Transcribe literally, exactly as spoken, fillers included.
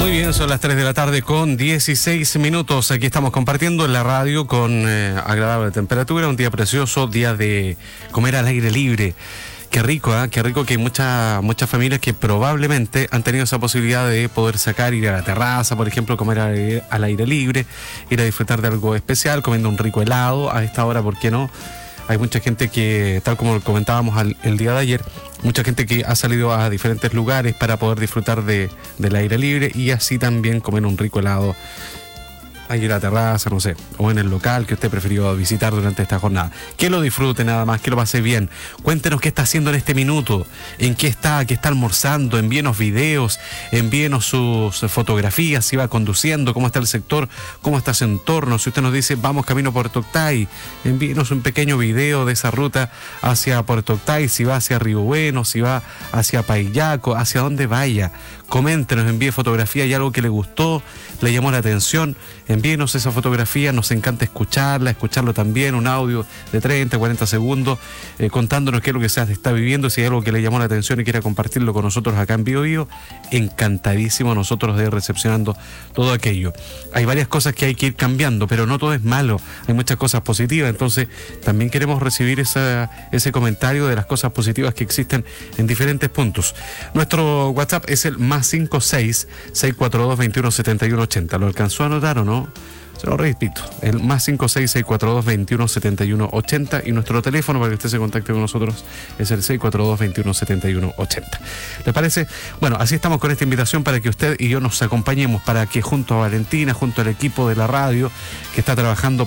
Muy bien, son las tres de la tarde con dieciséis minutos. Aquí estamos compartiendo en la radio con eh, agradable temperatura, un día precioso, día de comer al aire libre. Qué rico, ¿eh? Qué rico que hay muchas muchas familias que probablemente han tenido esa posibilidad de poder sacar, ir a la terraza, por ejemplo, comer al aire, al aire libre, ir a disfrutar de algo especial, comiendo un rico helado a esta hora, ¿por qué no? Hay mucha gente que, tal como comentábamos al, el día de ayer, mucha gente que ha salido a diferentes lugares para poder disfrutar de, del aire libre y así también comer un rico helado ahí en la terraza, no sé, o en el local que usted prefirió visitar durante esta jornada. Que lo disfrute nada más, que lo pase bien. Cuéntenos qué está haciendo en este minuto, en qué está, qué está almorzando, envíenos videos, envíenos sus fotografías, si va conduciendo, cómo está el sector, cómo está su entorno. Si usted nos dice, vamos camino a Puerto Octay, envíenos un pequeño video de esa ruta hacia Puerto Octay, si va hacia Río Bueno, si va hacia Paillaco, hacia donde vaya. Coméntenos, envíe fotografía y algo que le gustó, le llamó la atención, envíenos esa fotografía, nos encanta escucharla, escucharlo también, un audio de treinta, cuarenta segundos, eh, contándonos qué es lo que se está viviendo, si hay algo que le llamó la atención y quiera compartirlo con nosotros acá en Bio Bio, encantadísimo nosotros de ir recepcionando todo aquello. Hay varias cosas que hay que ir cambiando, pero no todo es malo, hay muchas cosas positivas, entonces también queremos recibir esa, ese comentario de las cosas positivas que existen en diferentes puntos. Nuestro WhatsApp es el más cinco seis, seis cuatro dos, veintiuno setenta y uno ochenta. ¿Lo alcanzó a anotar o no? Se lo repito, el más cinco seis, seis cuatro dos, veintiuno setenta y uno ochenta y nuestro teléfono para que usted se contacte con nosotros es el seis cuatro dos, veintiuno setenta y uno ochenta. ¿Les parece? Bueno, así estamos con esta invitación para que usted y yo nos acompañemos, para que junto a Valentina, junto al equipo de la radio que está trabajando